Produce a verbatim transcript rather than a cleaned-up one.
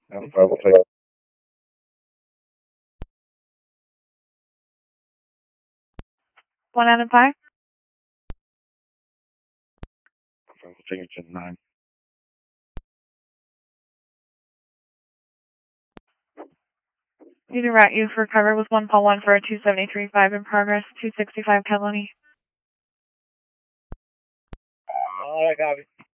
Um, I will take One out of five. I will take it to nine. Need to route you for cover with one call one for a two seventy-three five in progress, two sixty-five Kelani. All right, copy.